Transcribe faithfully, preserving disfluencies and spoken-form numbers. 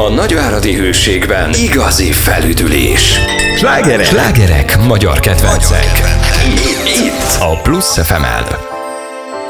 A nagyváradi Hőségben igazi felüdülés. Slágerek, Slágerek magyar kedvencek. Itt, itt a Plusz ef em-en.